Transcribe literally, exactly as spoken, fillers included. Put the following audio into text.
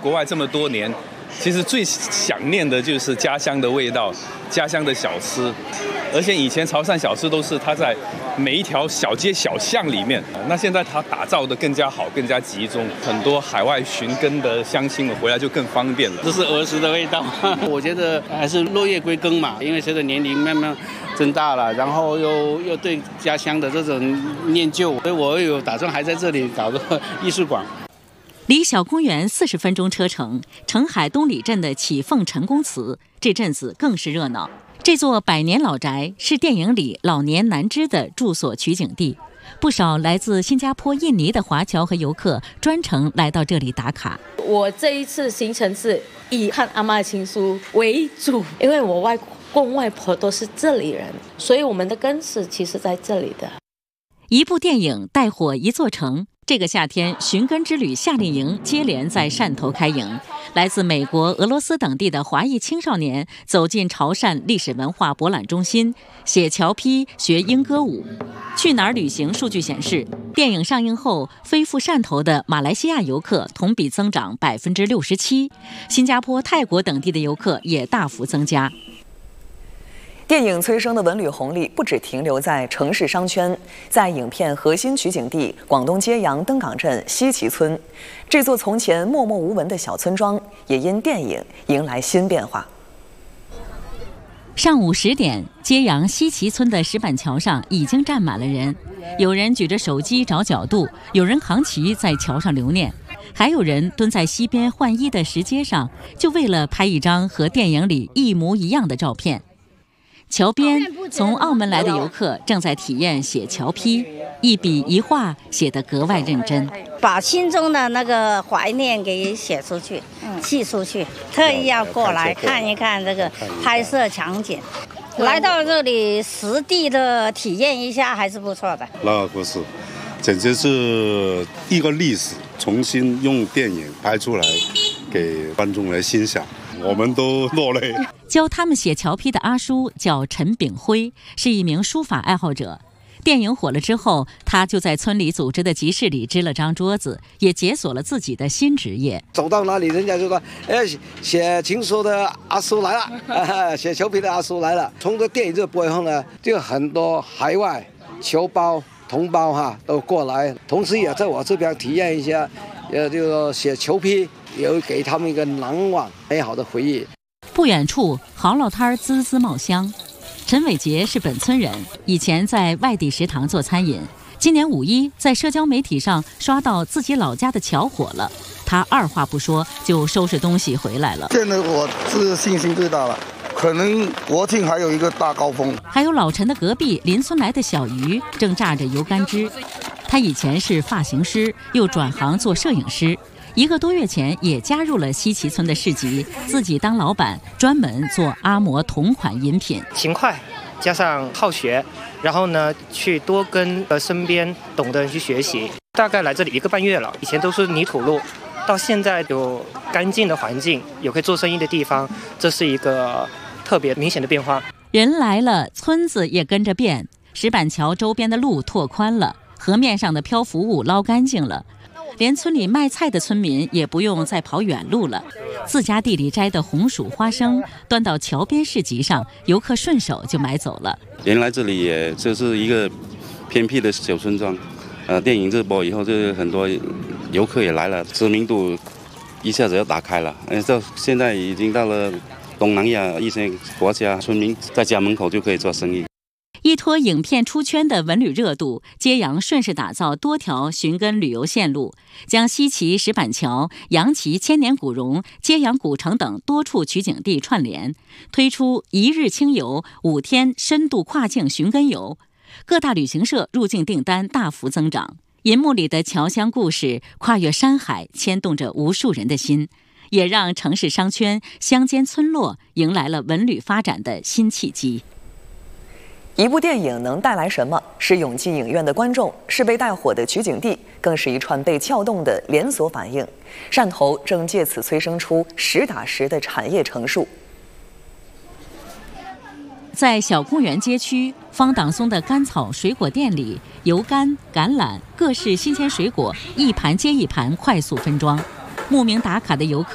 国外这么多年，其实最想念的就是家乡的味道，家乡的小吃。而且以前潮汕小吃都是它在每一条小街小巷里面，那现在它打造的更加好，更加集中，很多海外寻根的乡亲回来就更方便了。 这是儿时的味道，我觉得还是落叶归根嘛，因为随着年龄慢慢增大了，然后又又对家乡的这种念旧，所以我有打算还在这里搞个艺术馆。 离小公园四十分钟车程，澄海东里镇的启凤陈公祠，这阵子更是热闹。这座百年老宅是电影里老年难支的住所取景地，不少来自新加坡、印尼的华侨和游客专程来到这里打卡。 我这一次行程是以看阿嬷的情书为主，因为我外公外婆都是这里人，所以我们的根是其实在这里的。 一部电影带火一座城。这个夏天，寻根之旅夏令营接连在汕头开营，来自美国、俄罗斯等地的华裔青少年走进潮汕历史文化博览中心，写侨批、学英歌舞。去哪儿旅行数据显示，电影上映后，飞赴汕头的马来西亚游客同比增长百分之六十七，新加坡、泰国等地的游客也大幅增加。 电影催生的文旅红利不只停留在城市商圈，在影片核心取景地广东揭阳登港镇西岐村，这座从前默默无闻的小村庄，也因电影迎来新变化。 上午十点，揭阳西岐村的石板桥上已经站满了人，有人举着手机找角度，有人扛旗在桥上留念，还有人蹲在溪边换衣的石阶上，就为了拍一张和电影里一模一样的照片。桥边，从澳门来的游客正在体验写侨批，一笔一画写得格外认真， 把心中的那个怀念给写出去、寄出去，特意要过来看一看这个拍摄场景。来到这里实地的体验一下还是不错的。 那不是，简直是一个历史重新用电影拍出来，给观众来欣赏。我们都落泪。 教他们写侨批的阿叔叫陈炳辉，是一名书法爱好者。电影火了之后，他就在村里组织的集市里支了张桌子，也解锁了自己的新职业。 走到哪里，人家就说：“哎，写情书的阿叔来了，啊、写侨批的阿叔来了。”从这电影这播以后呢，就很多海外侨胞同胞哈都过来，同时也在我这边体验一下，呃，这个写侨批。有给他们一个难忘美好的回忆。 不远处，蚝烙摊滋滋冒香。陈伟杰是本村人，以前在外地食堂做餐饮。今年五一，在社交媒体上刷到自己老家的桥火了，他二话不说就收拾东西回来了。 现在我是信心最大了，可能国庆还有一个大高峰。 还有老陈的隔壁邻村来的小鱼，正榨着油甘汁。他以前是发型师，又转行做摄影师。一个多月前也加入了西岐村的市集，自己当老板，专门做阿嬷同款饮品。 勤快加上好学，然后呢去多跟呃身边懂的人去学习。大概来这里一个半月了，以前都是泥土路，到现在有干净的环境，有可以做生意的地方，这是一个特别明显的变化。 人来了，村子也跟着变。石板桥周边的路拓宽了，河面上的漂浮物捞干净了。连村里卖菜的村民也不用再跑远路了，自家地里摘的红薯、花生端到桥边市集上，游客顺手就买走了。 原来这里也就是一个偏僻的小村庄，呃，电影热播以后，就很多游客也来了，知名度一下子就打开了。呃，到现在已经到了东南亚一些国家，村民在家门口就可以做生意。 依托影片出圈的文旅热度，揭阳顺势打造多条寻根旅游线路，将西岐石板桥、杨岐千年古榕、揭阳古城等多处取景地串联，推出一日轻游、五天深度跨境寻根游。各大旅行社入境订单大幅增长，银幕里的侨乡故事跨越山海，牵动着无数人的心，也让城市商圈、乡间村落迎来了文旅发展的新契机。 一部电影能带来什么？是涌进影院的观众，是被带火的取景地，更是一串被撬动的连锁反应。汕头正借此催生出实打实的产业成树。 在小公园街区，方党松的甘草水果店里，油柑、橄榄、各式新鲜水果一盘接一盘快速分装，慕名打卡的游客